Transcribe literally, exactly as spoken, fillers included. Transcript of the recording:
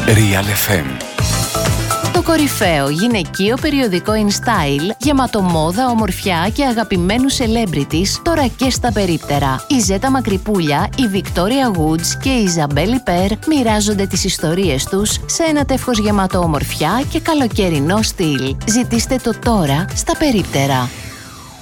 Real εφ εμ. Το κορυφαίο γυναικείο περιοδικό InStyle, γεμάτο μόδα, ομορφιά και αγαπημένους celebrities, τώρα και στα περίπτερα. Η Ζέτα Μακρυπούλια, η Victoria Woods και η Ιζαμπέλ Υπέρ μοιράζονται τις ιστορίες τους σε ένα τεύχος γεμάτο ομορφιά και καλοκαιρινό στυλ. Ζητήστε το τώρα στα περίπτερα.